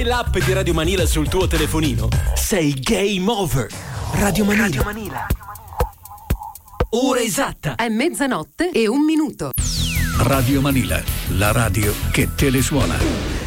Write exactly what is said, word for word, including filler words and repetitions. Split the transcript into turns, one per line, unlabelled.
L'app di Radio Manila sul tuo telefonino, sei game over. Radio Manila. Radio Manila. Ora esatta.
È mezzanotte e un minuto.
Radio Manila, la radio che te le suona.